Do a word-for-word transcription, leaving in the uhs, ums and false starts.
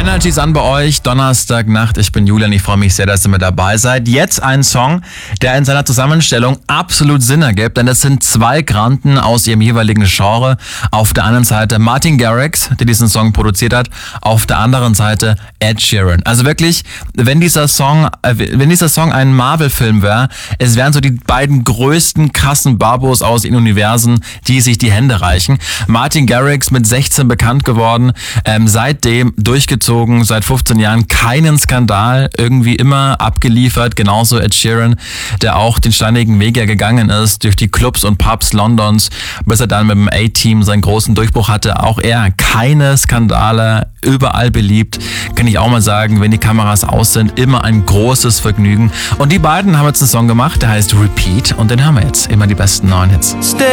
Energy ist an bei euch, Donnerstagnacht. Ich bin Julian, ich freue mich sehr, dass ihr mit dabei seid. Jetzt ein Song, der in seiner Zusammenstellung absolut Sinn ergibt, denn es sind zwei Granden aus ihrem jeweiligen Genre. Auf der einen Seite Martin Garrix, der diesen Song produziert hat, auf der anderen Seite Ed Sheeran. Also wirklich, wenn dieser Song, äh, wenn dieser Song ein Marvel-Film wäre, es wären so die beiden größten krassen Babos aus den Universen, die sich die Hände reichen. Martin Garrix mit sechzehn bekannt geworden, ähm, seitdem durchgezogen, seit fünfzehn Jahren keinen Skandal, irgendwie immer abgeliefert, genauso Ed Sheeran, der auch den steinigen Weg ja gegangen ist, durch die Clubs und Pubs Londons, bis er dann mit dem A-Team seinen großen Durchbruch hatte. Auch er, keine Skandale, überall beliebt, kann ich auch mal sagen, wenn die Kameras aus sind, immer ein großes Vergnügen. Und die beiden haben jetzt einen Song gemacht, der heißt Repeat, und den hören wir jetzt, immer die besten neuen Hits.